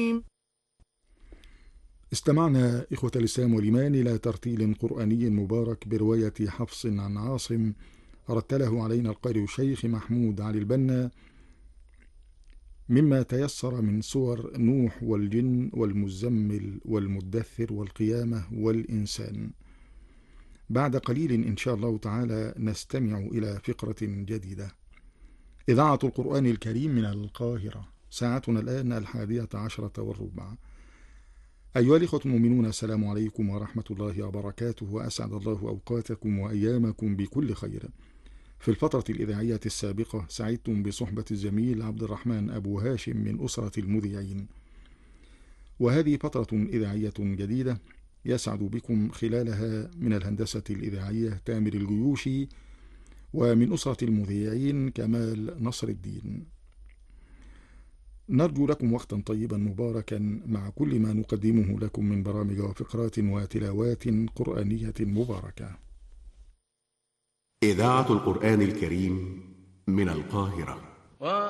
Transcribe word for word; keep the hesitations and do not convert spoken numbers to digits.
استمعنا إخوة الإسلام والإيمان إلى ترتيل قرآني مبارك برواية حفص عن عاصم، رتله علينا القارئ الشيخ محمود علي البنا، مما تيسر من سور نوح والجن والمزمل والمدثر والقيامة والإنسان. بعد قليل إن شاء الله تعالى نستمع إلى فقرة جديدة. إذاعة القرآن الكريم من القاهرة، ساعتنا الآن الحادية عشرة والربع. أيها الإخوة المؤمنون، السلام عليكم ورحمة الله وبركاته، وأسعد الله أوقاتكم وأيامكم بكل خير. في الفترة الإذاعية السابقة سعدتم بصحبة الزميل عبد الرحمن أبو هاشم من أسرة المذيعين، وهذه فترة إذاعية جديدة يسعد بكم خلالها من الهندسة الإذاعية تامر الجيوشي، ومن أسرة المذيعين كمال نصر الدين. نرجو لكم وقتا طيبا مباركا مع كل ما نقدمه لكم من برامج وفقرات وتلاوات قرآنية مباركة. إذاعة القرآن الكريم من القاهرة.